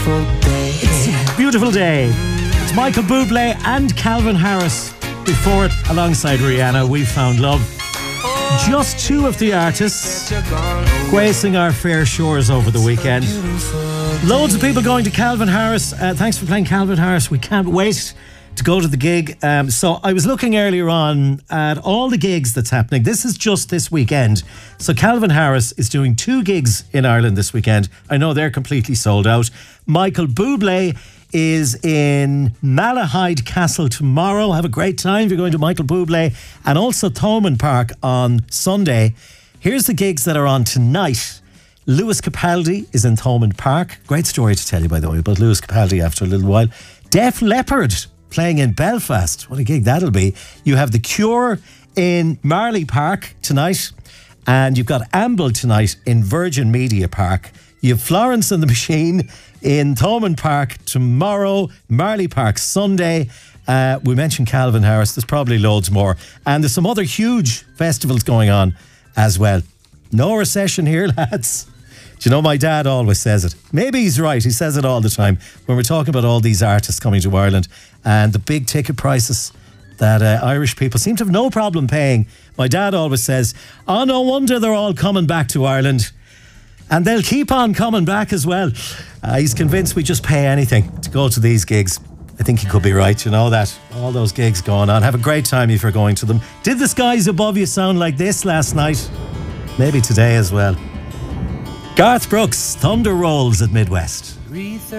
beautiful day. It's a beautiful day. It's Michael Bublé and Calvin Harris. Before it, alongside Rihanna, We Found Love. Just two of the artists gracing our fair shores over the weekend. Loads of people going to Calvin Harris. Thanks for playing Calvin Harris. We can't wait to go to the gig. So I was looking earlier on at all the gigs that's happening. This is just this weekend. So Calvin Harris is doing 2 gigs in Ireland this weekend. I know they're completely sold out. Michael Bublé is in Malahide Castle tomorrow. Have a great time if you're going to Michael Bublé. And also Thomond Park on Sunday. Here's the gigs that are on tonight. Lewis Capaldi is in Thomond Park. Great story to tell you, by the way, about Lewis Capaldi after a little while. Def Leppard playing in Belfast. What a gig that'll be. You have The Cure in Marley Park tonight. And you've got Amble tonight in Virgin Media Park. You have Florence and the Machine in Thomond Park tomorrow, Marley Park Sunday. We mentioned Calvin Harris. There's probably loads more. And there's some other huge festivals going on as well. No recession here, lads. Do you know, my dad always says it. Maybe he's right. He says it all the time when we're talking about all these artists coming to Ireland and the big ticket prices that Irish people seem to have no problem paying. My dad always says, oh, no wonder they're all coming back to Ireland. And they'll keep on coming back as well. He's convinced we just pay anything to go to these gigs. I think he could be right, you know that. All those gigs going on. Have a great time if you're going to them. Did the skies above you sound like this last night? Maybe today as well. Garth Brooks, Thunder Rolls at Midwest.